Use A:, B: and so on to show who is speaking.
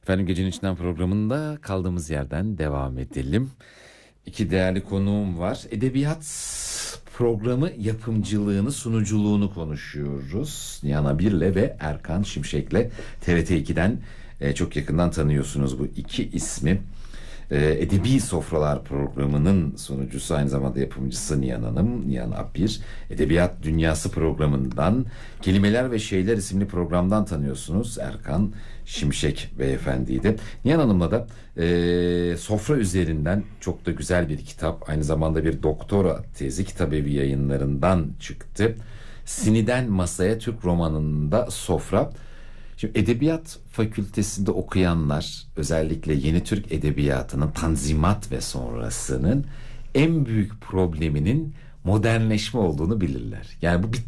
A: Efendim Gecenin İçinden programında kaldığımız yerden devam edelim. İki değerli konuğum var. Edebiyat programı yapımcılığını, sunuculuğunu konuşuyoruz. Nihan Abir'le ve Erkan Şimşek'le TRT2'den çok yakından tanıyorsunuz bu iki ismi. Edebi Sofralar programının sunucusu, aynı zamanda yapımcısı Nihan Hanım, Nihan Abir. Edebiyat Dünyası programından, Kelimeler ve Şeyler isimli programdan tanıyorsunuz Erkan Şimşek beyefendiyi de. Nihan Hanım'la da sofra üzerinden çok da güzel bir kitap, aynı zamanda bir doktora tezi, Kitabevi Yayınlarından çıktı. Siniden Masaya, Türk romanında sofra. Şimdi Edebiyat Fakültesinde okuyanlar, özellikle yeni Türk Edebiyatı'nın Tanzimat ve sonrasının en büyük probleminin modernleşme olduğunu bilirler. Yani bu bir